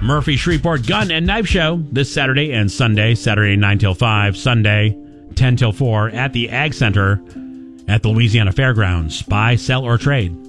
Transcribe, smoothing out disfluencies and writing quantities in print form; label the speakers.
Speaker 1: Murphy Shreveport Gun and Knife Show this Saturday and Sunday. Saturday 9 till 5, Sunday 10 till 4 at the Ag Center at the Louisiana Fairgrounds. Buy, sell, or trade.